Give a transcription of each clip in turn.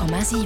100,7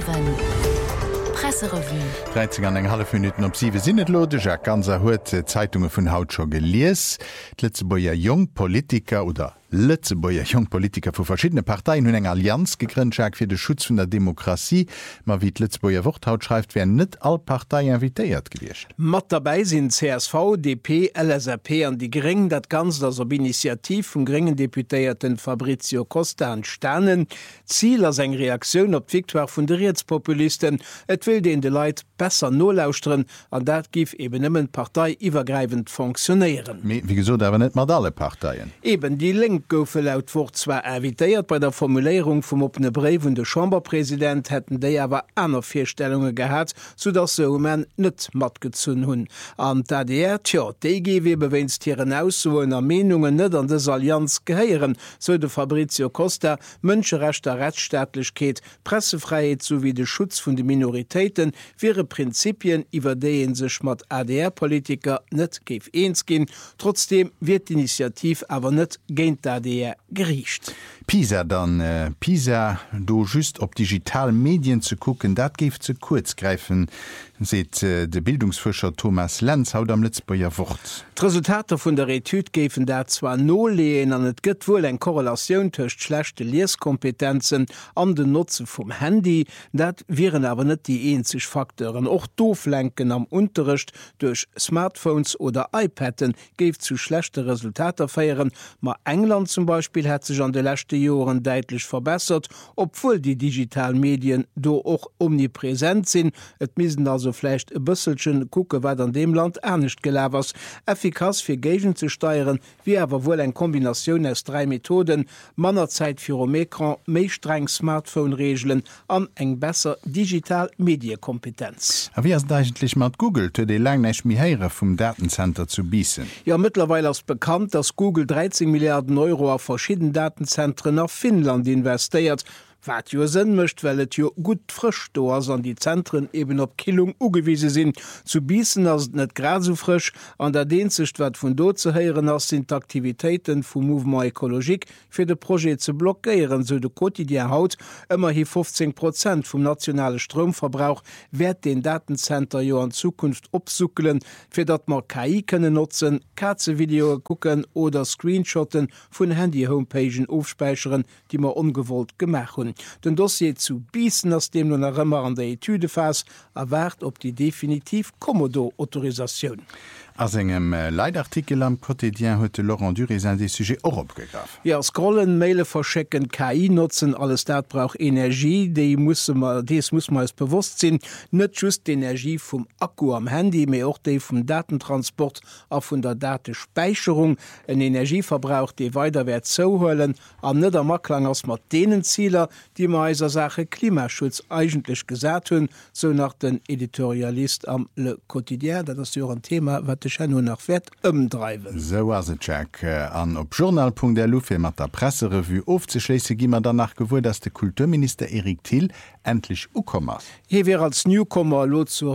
Presserevue. 13,5 Minuten op 7 sinnet lode ja ganz huet Zeitungen vun Haut scho gelies. Letzeboier Jungpolitiker oder Letzeboier Jungpolitiker vu verschiedene Parteien hunn eng Allianz gegrünnt fir de Schutz vun der Demokratie, ma wie d Letzeboier Worthaut schreift, wären net all Partei invitéiert gewircht. Mat dabei sind CSV, DP, LSRP an die Gring, dat ganz das op Initiativ vum geringen Deputéierten Fabrizio Costa an Sternen. Ziel as eng Reaktion op Viktoire vun der Rechtspopulisten, et will den de Leiit besser nolauusren, an dat gif eben ëmmen parteiiwwergreifend funktionieren. Wie gesot awer net mat alle Parteien. Eben die Link goufe laut vor zwar invitéiert bei der Formulierung vum opene Brief vun de Chamberpräsident hätten déi awer aner Vierstellungen gehabt, sodass se men net mat gezun hunn. An d'ADR, DGW beweinst hireieren aussoener Menungen net an des Allianz geheieren, so de Fabrizio Costa, Mënscherechter Rechtsstaatlichkeit, Pressefreiheit sowie de Schutz vun de Minoritäten, wäre Prinzipien iwwer deen sech mat ADR-Politiker net geef eens gin, trotzdem wird die Initiativ awer net géint d'ADR geriecht. PISA dann PISA do just op Digitalmedien zu gucken, dat geft ze kurz greifen, seht de Bildungsforscher Thomas Lenz haut am Letzboier Wort. Resultate vun der Etude gefen dat zwar no leen an et gëtt wohl eng Korrelation töcht schlechte Leeskompetenzen an den Nutze vum Handy, dat wären aber net die eenzig Faktoren. Och dooflenken am Unterricht durch Smartphones oder iPaden geft zu schlechte Resultate feieren, ma England zum Beispiel hat sich an de letzte Joren deutlich verbessert, obwohl die Digitalmedien do och omnipräsent sind. Et missen also vielleicht e Bësselchen gucke, wat an dem Land ernstcht gelevers, effikaz fir Gegen zu steuern, wie aber wohl en Kombination aus 3 Methoden, Mannerzeit für Ekran, méi streng Smartphone-Regeln an eng besser Digital-Mediekompetenz. Wie as eigentlich mat Google de lang nech mihéiere vum Datencenter zu biesen? Ja, mittlerweile ist bekannt, dass Google 13 Milliarden Euro auf verschiedenen Datenzentren nach Finnland investiert. Wat jo sinn mecht, wellt jo gut frisch do an die Zentren eben op Killung ugewiese sinn. Zu biesen ass net grad so frisch, an der Dienstcht wat vun do ze heieren ass sind Aktivitäten vum Mouvement Ekologik fir de Projekt ze blockieren, so de quotidien haut ëmmer hi 15% vum nationale Stromverbrauch werd den Datencenter jo an Zukunft opsuckelen, fir dat mar KI kënne nutzen, Katzevideo gucken oder Screenshotten vun Handy-Homepagen aufspeicheren, die man ungewollt gemach hun. Den Dossier zu biesen, aus dem nun immer an der Etude fas, erwart op die definitiv Komodo-Autorisation. As engem Leitartikel am Quotidien huete Laurent Durésin de Sujet Europe gegraf. Ja, Scrollen, Maile verschecken, KI nutzen, alles dat braucht Energie, des muss man als bewusst sinn, net just die Energie vom Akku am Handy, mehr auch die vom Datentransport auf von der Datenspeicherung, en Energieverbrauch, die weiterwert zuholen, an net am Maklang als mat denen Zieler, die ma eiser Sache Klimaschutz eigentlich gesagt hun, so nach den Editorialist am Le Quotidien, dat das ja ein Thema, wat nur nach Wert ëmdreiwen. So as Jack an op Journal.delu fir mat der Presserevue ofzeschlese gimmer danach gewur, dats de Kulturminister Erik Thiel endlich ukommers. Hier wär als Newcomer lo zu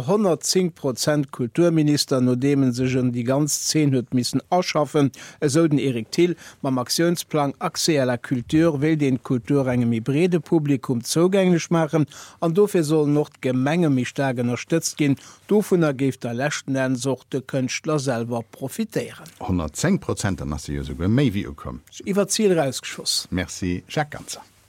110% Kulturminister, no demen sech die ganz 10 huet missen erschaffen. So den Erik Thiel mam Aktionsplan Accès à la Kultur will den Kulturengem hybride Publikum zugänglich machen, an dofir soll noch Gemenge mi stark unterstützt gin, do vun ergeft der lächten Ensuchte Künstler selber profitieren. 110% an méi wie kom. Iwer Ziel rausgeschoss. Merci, Jacques Ganzer.